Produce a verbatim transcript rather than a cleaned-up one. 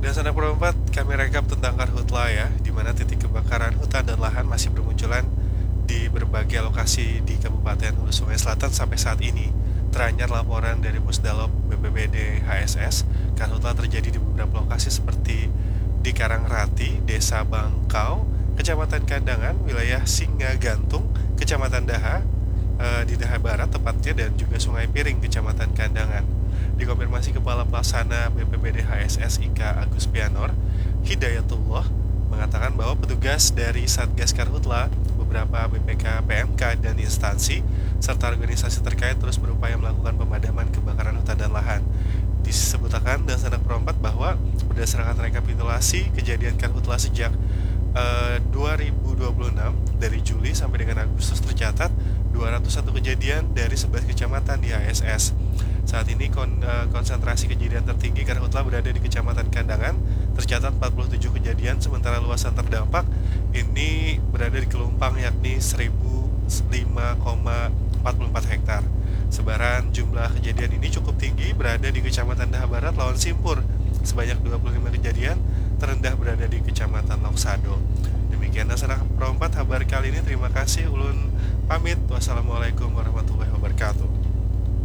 Dan sanak perempat, kami rekap tentang karhutla ya, di mana titik kebakaran hutan dan lahan masih bermunculan di berbagai lokasi di Kabupaten Hulu Sungai Selatan sampai saat ini. Teranyar laporan dari Pusdalop B P B D H S S, karhutla terjadi di beberapa lokasi seperti di Karangrati, Desa Bangkau, Kecamatan Kandangan, wilayah Singa Gantung, Kecamatan Daha, eh, di Daha Barat tepatnya, dan juga Sungai Piring, Kecamatan Kandangan. Dikonfirmasi Kepala Pelaksana B P B D H S S I K Agus Pianor, Hidayatullah, mengatakan bahwa petugas dari Satgas Karhutla, beberapa B P K P M K dan instansi serta organisasi terkait terus berupaya melakukan pemadaman kebakaran hutan dan lahan. Disebutkan dan sanak perempat bahwa berdasarkan rekapitulasi kejadian karhutla sejak uh, dua ribu dua puluh enam, dari Juli sampai dengan Agustus tercatat dua ratus satu kejadian dari sebelas kecamatan di H S S. Saat ini kon, uh, konsentrasi kejadian tertinggi karhutla berada di Kecamatan Kandangan, tercatat empat puluh tujuh kejadian, sementara luasan terdampak ini berada di Kelumpang yakni seribu lima koma empat puluh empat hektar. Sebaran jumlah kejadian ini cukup tinggi, berada di Kecamatan Daha Barat lawan Simpur sebanyak dua puluh lima kejadian, terendah berada di Kecamatan Loksado. Demikian sanak perempat kabar kali ini. Terima kasih, ulun pamit. Wassalamualaikum warahmatullahi wabarakatuh.